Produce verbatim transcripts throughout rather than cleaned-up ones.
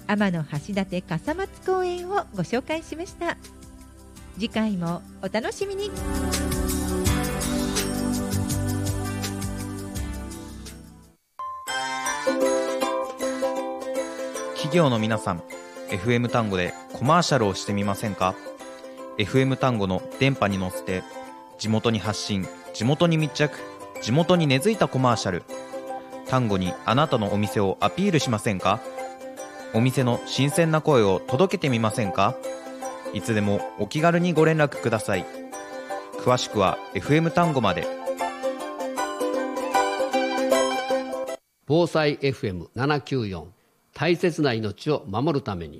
天橋立笠松公園をご紹介しました。次回もお楽しみに。 企業の皆さん、 エフエム 単語でコマーシャルをしてみませんか？ エフエム 単語の電波に乗せて地元に発信、地元に密着、地元に根付いたコマーシャル。単語にあなたのお店をアピールしませんか？お店の新鮮な声を届けてみませんか？いつでもお気軽にご連絡ください。詳しくは エフエム 単語まで。 防災 エフエムななきゅうよん、 大切な命を守るために。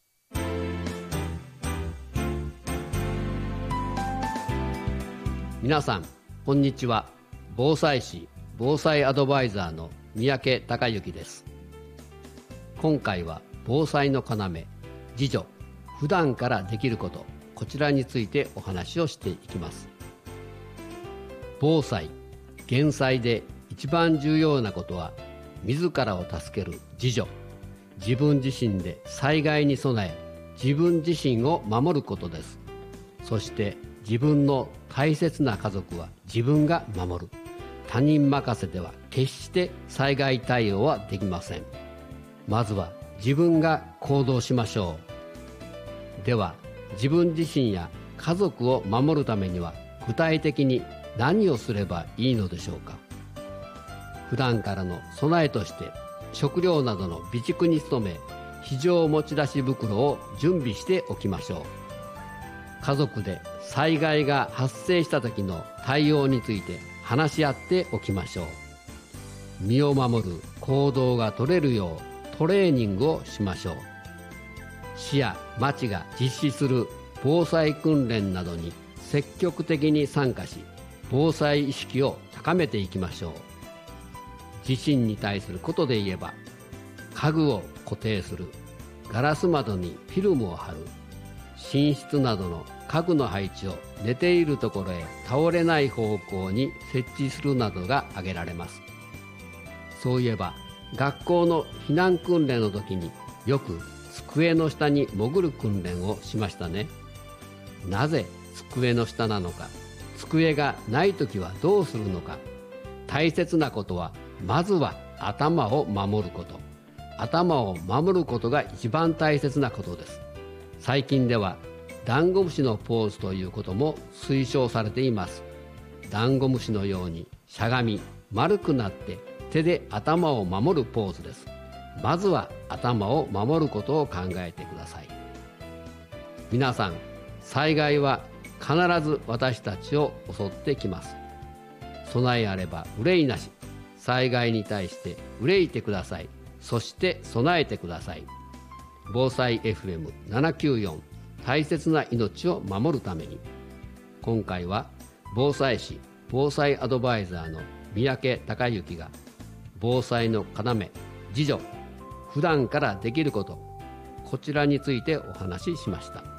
皆さんこんにちは。防災士防災アドバイザーの三宅孝之です。今回は防災の要、自助、普段からできること、こちらについてお話をしていきます。防災、減災で一番重要なことは、自らを助ける自助、自分自身で災害に備え、自分自身を守ることです。そして自分の大切な家族は自分が守る。他人任せでは決して災害対応はできません。まずは自分が行動しましょう。では、自分自身や家族を守るためには具体的に何をすればいいのでしょうか。普段からの備えとして食料などの備蓄に努め、非常持ち出し袋を準備しておきましょう。家族で災害が発生した時の対応について話し合っておきましょう。身を守る行動が取れるようトレーニングをしましょう。市や町が実施する防災訓練などに積極的に参加し、防災意識を高めていきましょう。地震に対することで言えば、家具を固定する、ガラス窓にフィルムを貼る、寝室などの家具の配置を寝ているところへ倒れない方向に設置するなどが挙げられます。そういえば学校の避難訓練の時によく机の下に潜る訓練をしましたね。なぜ机の下なのか、机がない時はどうするのか。大切なことはまずは頭を守ること。頭を守ることが一番大切なことです。最近ではダンゴムシのポーズということも推奨されています。ダンゴムシのようにしゃがみ丸くなって手で頭を守るポーズです。まずは頭を守ることを考えてください。皆さん、災害は必ず私たちを襲ってきます。備えあれば憂いなし。災害に対して憂いてください。そして備えてください。防災 エフエムななきゅうよん、大切な命を守るために。今回は防災士防災アドバイザーの三宅孝之が防災の要、自助、普段からできること、こちらについてお話ししました。